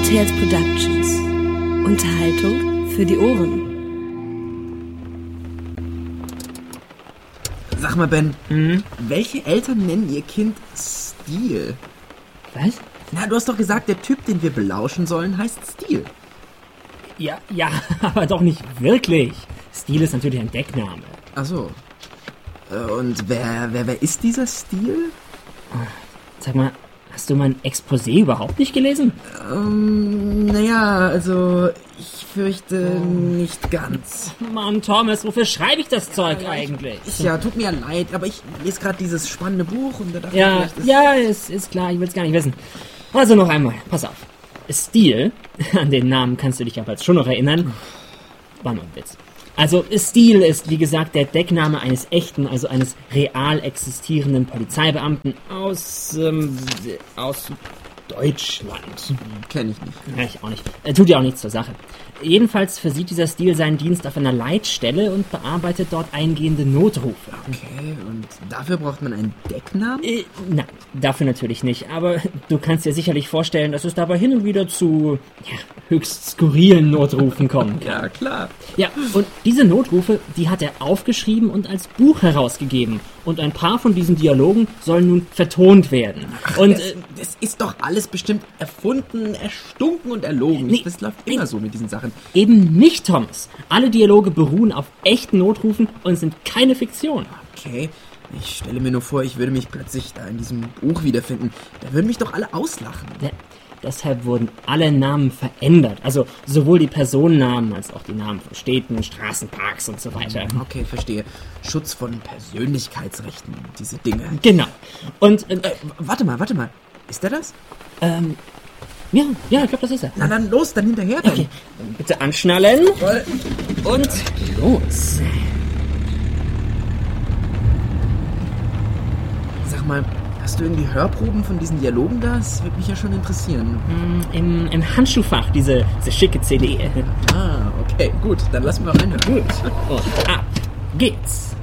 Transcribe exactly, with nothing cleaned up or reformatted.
Tales Productions. Unterhaltung für die Ohren. Sag mal, Ben, Mhm. welche Eltern nennen ihr Kind Steel? Was? Na, du hast doch gesagt, der Typ, den wir belauschen sollen, heißt Steel. Ja, ja, aber doch nicht wirklich. Steel ist natürlich ein Deckname. Ach so. Äh, Und wer, wer, wer ist dieser Steel? Sag mal, hast du mein Exposé überhaupt nicht gelesen? Ähm, naja, also, ich fürchte nicht ganz. Mann, Thomas, wofür schreibe ich das Zeug eigentlich? Ja, tut mir leid, aber ich lese gerade dieses spannende Buch und da dachte Ja, ich, vielleicht ist... ja, ist, ist klar, ich will es gar nicht wissen. Also noch einmal, pass auf. Steel, an den Namen kannst du dich aber jetzt schon noch erinnern. War nur ein Witz. Also Steel ist, wie gesagt, der Deckname eines echten, also eines real existierenden Polizeibeamten aus, ähm, aus Deutschland. Kenn ich nicht. Ja, ich auch nicht. Äh, tut ja auch nichts zur Sache. Jedenfalls versieht dieser Steel seinen Dienst auf einer Leitstelle und bearbeitet dort eingehende Notrufe. Okay, und dafür braucht man einen Decknamen? Äh, nein, dafür natürlich nicht. Aber du kannst dir sicherlich vorstellen, dass es dabei hin und wieder zu ja, höchst skurrilen Notrufen kommen kann. Ja, klar. Ja, und diese Notrufe, die hat er aufgeschrieben und als Buch herausgegeben. Und ein paar von diesen Dialogen sollen nun vertont werden. Und das, äh, das ist doch alles bestimmt erfunden, erstunken und erlogen. Nee, das läuft nee. immer so mit diesen Sachen. eben nicht, Thomas. Alle Dialoge beruhen auf echten Notrufen und sind keine Fiktion. Okay, ich stelle mir nur vor, ich würde mich plötzlich da in diesem Buch wiederfinden. Da würden mich doch alle auslachen. Ja, deshalb wurden alle Namen verändert. Also sowohl die Personennamen als auch die Namen von Städten, Straßen, Parks und so weiter. Okay, verstehe. Schutz von Persönlichkeitsrechten, diese Dinge. Genau. Und, äh, Äh, warte mal, warte mal. Ist der das? ähm, ja, ja, ich glaube, das ist er. Na dann los, dann hinterher dann. Okay, dann bitte anschnallen Voll. und los. Sag mal, hast du irgendwie Hörproben von diesen Dialogen da? Das würde mich ja schon interessieren. Im, im Handschuhfach, diese, diese schicke C D. Ah, okay, gut. Dann lass mal reinhören. Gut. Und ab geht's.